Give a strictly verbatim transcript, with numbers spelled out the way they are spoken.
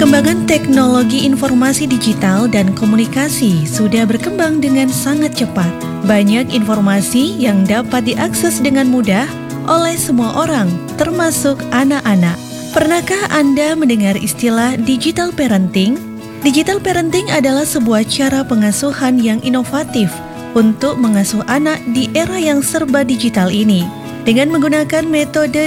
Perkembangan teknologi informasi digital dan komunikasi sudah berkembang dengan sangat cepat. Banyak informasi yang dapat diakses dengan mudah oleh semua orang, termasuk anak-anak. Pernahkah Anda mendengar istilah digital parenting? Digital parenting adalah sebuah cara pengasuhan yang inovatif untuk mengasuh anak di era yang serba digital ini. Dengan menggunakan metode